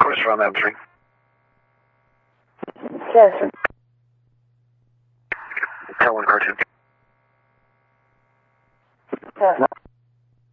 Cruiser on M3. Yes. Tell one car 2. Yes.